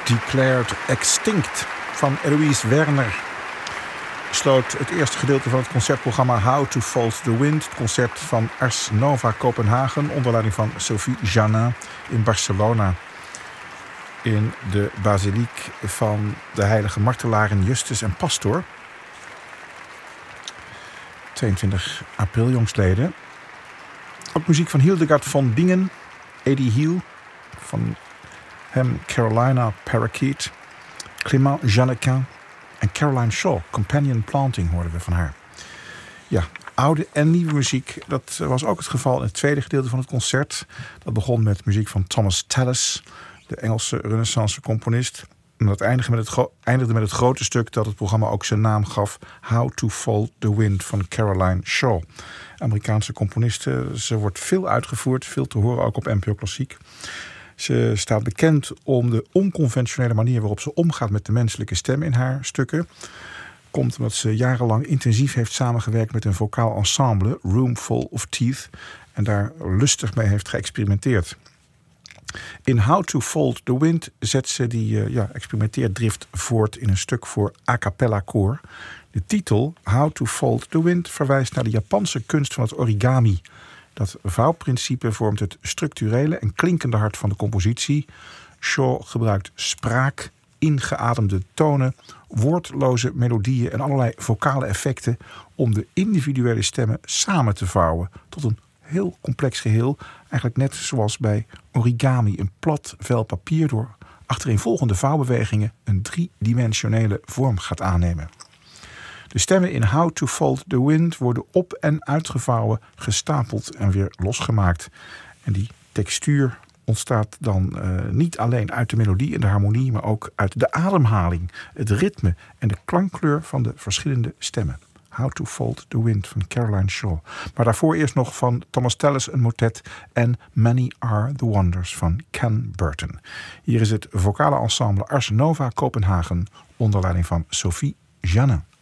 Declared Extinct van Eloise Werner sloot het eerste gedeelte van het concertprogramma How to Fold the Wind. Het concert van Ars Nova Kopenhagen onder leiding van Sophie Janin in Barcelona. In de basiliek van de heilige martelaren Justus en Pastor. 22 april jongstleden. Ook muziek van Hildegard von Bingen, Eddie Hiel, van hem Carolina Parakeet, Clément Jeannequin en Caroline Shaw. Companion Planting hoorden we van haar. Ja, oude en nieuwe muziek. Dat was ook het geval in het tweede gedeelte van het concert. Dat begon met muziek van Thomas Tallis, de Engelse renaissance componist. En dat eindigde met het grote stuk dat het programma ook zijn naam gaf. How to Fold the Wind van Caroline Shaw. Amerikaanse componiste. Ze wordt veel uitgevoerd, veel te horen ook op NPO Klassiek. Ze staat bekend om de onconventionele manier waarop ze omgaat met de menselijke stem in haar stukken. Komt omdat ze jarenlang intensief heeft samengewerkt met een vocaal ensemble, Room Full of Teeth, en daar lustig mee heeft geëxperimenteerd. In How to Fold the Wind zet ze die experimenteerdrift voort in een stuk voor a cappella koor. De titel How to Fold the Wind verwijst naar de Japanse kunst van het origami. Dat vouwprincipe vormt het structurele en klinkende hart van de compositie. Shaw gebruikt spraak, ingeademde tonen, woordloze melodieën en allerlei vocale effecten om de individuele stemmen samen te vouwen tot een heel complex geheel. Eigenlijk net zoals bij origami, een plat vel papier door achtereenvolgende vouwbewegingen een driedimensionele vorm gaat aannemen. De stemmen in How to Fold the Wind worden op- en uitgevouwen, gestapeld en weer losgemaakt. En die textuur ontstaat dan niet alleen uit de melodie en de harmonie, maar ook uit de ademhaling, het ritme en de klankkleur van de verschillende stemmen. How to Fold the Wind van Caroline Shaw. Maar daarvoor eerst nog van Thomas Tallis een motet en Many Are the Wonders van Ken Burton. Hier is het vocale ensemble Ars Nova Kopenhagen onder leiding van Sophie Janin.